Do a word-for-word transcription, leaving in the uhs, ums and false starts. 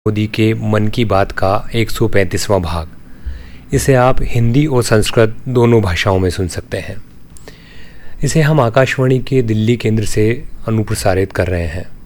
मोदी के मन की बात का एक सौ पैंतीसवां भाग। इसे आप हिंदी और संस्कृत दोनों भाषाओं में सुन सकते हैं। इसे हम आकाशवाणी के दिल्ली केंद्र से अनुप्रसारित कर रहे हैं।